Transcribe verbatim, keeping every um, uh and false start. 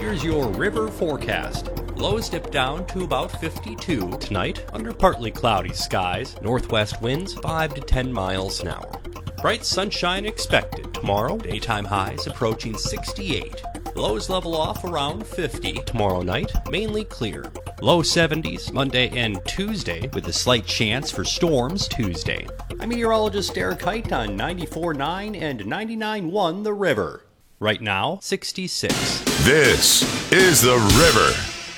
Here's your river forecast. Lows dip down to about fifty-two tonight under partly cloudy skies. Northwest winds five to ten miles an hour. Bright sunshine expected tomorrow. Daytime highs approaching sixty-eight. Lows level off around fifty tomorrow night, mainly clear. Low seventies Monday and Tuesday, with a slight chance for storms Tuesday. I'm meteorologist Eric Height on ninety-four point nine and ninety-nine point one The River. Right now, sixty-six. This is The River.